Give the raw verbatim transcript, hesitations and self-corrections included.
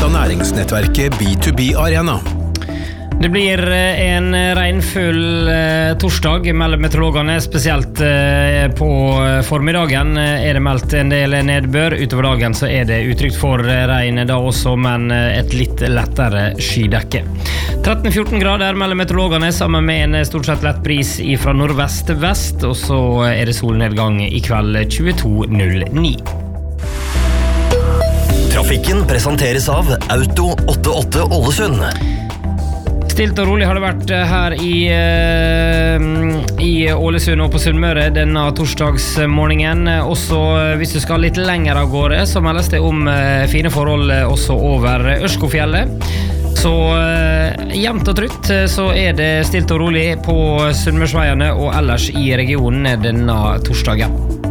av næringsnettverket B to B Arena. Det blir en regnfull torsdag mellom meteorologene, spesielt på formiddagen er det meldt en del nedbør. Utover dagen så er det utrygt for regn da også, men et litt lettere skydekke. tretten til fjorten grader mellom meteorologene, sammen med en stort sett lett bris fra nordvest til vest, og så er det solnedgang i kveld tjueto null ni. Trafikken presenteres av Auto åttiåtte Ålesund. Stilt og rolig har det vært her i, i Ålesund og på Sunnmøre denne torsdagsmorgenen. Også hvis du skal litt lenger av gårde, så meldes det om fine forhold også over Ørskofjellet. Så jevnt og trutt så er det stilt og rolig på Sunnmørsveiene og ellers i regionen denne torsdagen.